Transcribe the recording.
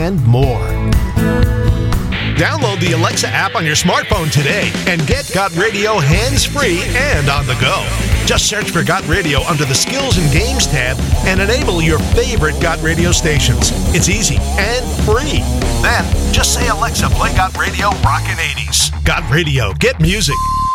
and more. Download the Alexa app on your smartphone today and get Got Radio hands-free and on the go. Just search for Got Radio under the Skills and Games tab and enable your favorite Got Radio stations. It's easy and free. Then, just say, Alexa, play Got Radio Rockin' 80s. Got Radio. Get music.